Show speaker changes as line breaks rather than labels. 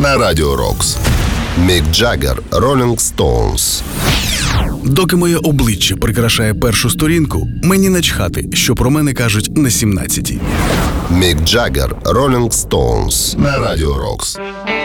на Радіо Рокс. Мік Джаггер, Rolling Stones.
Доки моє обличчя прикрашає першу сторінку, мені начхати, що про мене кажуть на 17-й.
Мік Джаггер, Rolling Stones на Радіо Рокс.